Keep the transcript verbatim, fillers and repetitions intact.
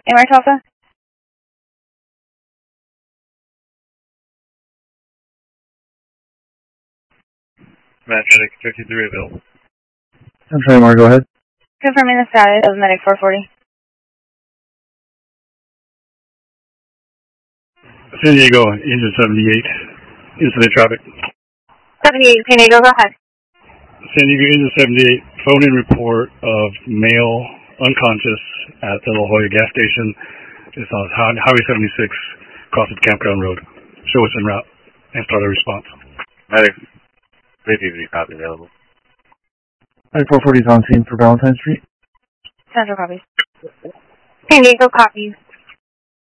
Amory Tulsa? Matt, medic fifty-three available. I'm sorry, Mark, go ahead. Confirming the status of medic four forty. San Diego, engine seventy-eight, incident traffic. seventy-eight, San Diego, go ahead. San Diego, engine seventy-eight, phone-in report of male unconscious at the La Jolla gas station. It's on Highway seventy-six, across the Campground Road. Show us en route and start a response. Medic fifty-three, copy available. Medic four forty is on scene for Valentine Street. Central copies. San Diego copies.